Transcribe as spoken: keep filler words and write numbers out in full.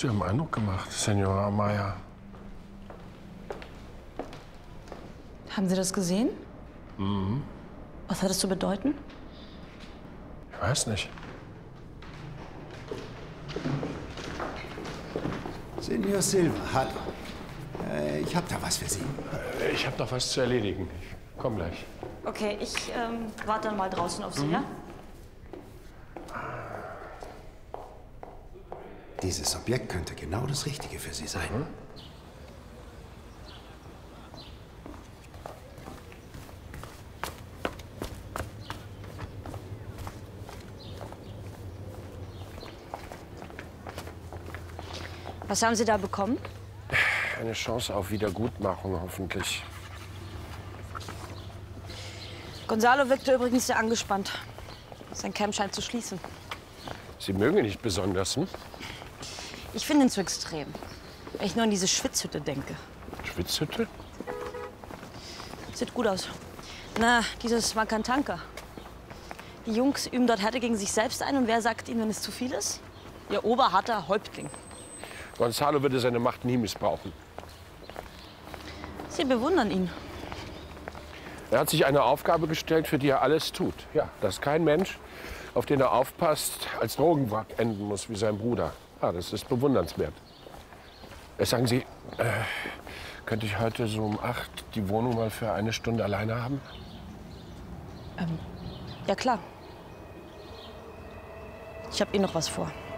Sie haben Eindruck gemacht, Senora Amaya. Haben Sie das gesehen? Mhm. Was hat das zu bedeuten? Ich weiß nicht. Senor Silva, hallo. Äh, ich hab da was für Sie. Ich habe noch was zu erledigen. Ich komm gleich. Okay, ich ähm, warte dann mal draußen auf Sie, Mhm. ja? Dieses Objekt könnte genau das Richtige für Sie sein. Mhm. Was haben Sie da bekommen? Eine Chance auf Wiedergutmachung, hoffentlich. Gonzalo wirkte übrigens sehr angespannt. Sein Camp scheint zu schließen. Sie mögen ihn nicht besonders, hm? Ich finde ihn zu extrem. Wenn ich nur an diese Schwitzhütte denke. Schwitzhütte? Sieht gut aus. Na, dieses Makantanka. Die Jungs üben dort Härte gegen sich selbst ein. Und wer sagt ihnen, wenn es zu viel ist? Ihr oberharter Häuptling. Gonzalo würde seine Macht nie missbrauchen. Sie bewundern ihn. Er hat sich eine Aufgabe gestellt, für die er alles tut. Ja, dass kein Mensch, auf den er aufpasst, als Drogenwrack enden muss wie sein Bruder. Ja, das ist bewundernswert. Äh, sagen Sie, äh, könnte ich heute so um acht die Wohnung mal für eine Stunde alleine haben? Ähm, ja klar. Ich habe eh noch was vor.